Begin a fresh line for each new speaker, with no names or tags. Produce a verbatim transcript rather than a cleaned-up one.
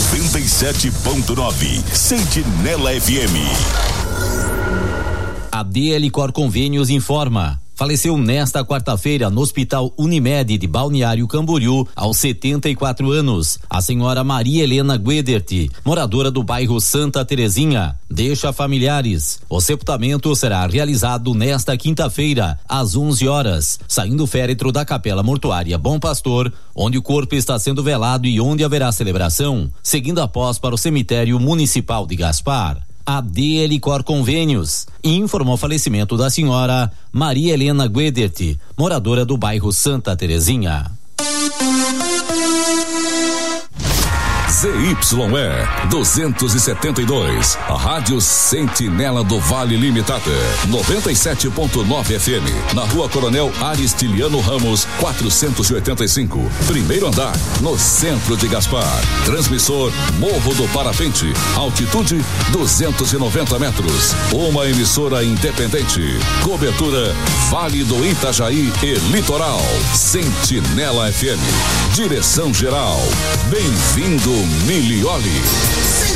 noventa e sete ponto nove. Sentinela F M.
A D L Cor Convênios informa. Faleceu nesta quarta-feira no Hospital Unimed de Balneário Camboriú, aos setenta e quatro anos, a senhora Maria Helena Guedert, moradora do bairro Santa Terezinha. Deixa familiares. O sepultamento será realizado nesta quinta-feira, às onze horas, saindo o féretro da Capela Mortuária Bom Pastor, onde o corpo está sendo velado e onde haverá celebração, seguindo após para o cemitério municipal de Gaspar. A D L Cor Convênios informou o falecimento da senhora Maria Helena Guedert, moradora do bairro Santa Terezinha.
Z Y E duzentos e setenta e dois, a Rádio Sentinela do Vale Limitada, noventa e sete ponto nove F M, na Rua Coronel Aristiliano Ramos, quatrocentos e oitenta e cinco, primeiro andar, no centro de Gaspar. Transmissor Morro do Parapente, altitude duzentos e noventa metros. Uma emissora independente. Cobertura Vale do Itajaí e Litoral. Sentinela F M. Direção geral. Bem-vindo, Milioli.